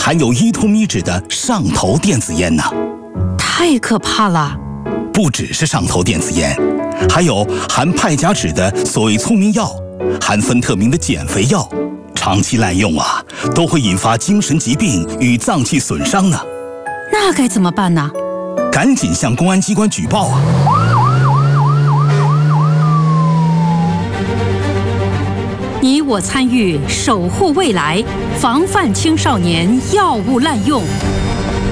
含有伊通米酯的上头电子烟呢。 太可怕了！ 不只是上头电子烟，还有含派甲酯的所谓聪明药，含芬特明的减肥药，长期滥用啊，都会引发精神疾病与脏器损伤呢。 那该怎么办呢？ 赶紧向公安机关举报啊！ 你我参与，守护未来，防范青少年药物滥用。